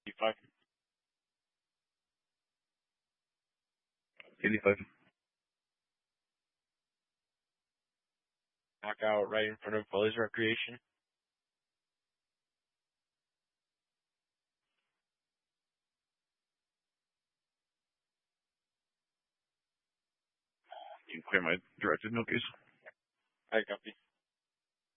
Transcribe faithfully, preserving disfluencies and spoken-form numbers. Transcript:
eighty-five. eighty-five. Knockout right in front of Police Recreation. You can clear my directed no case. I copy.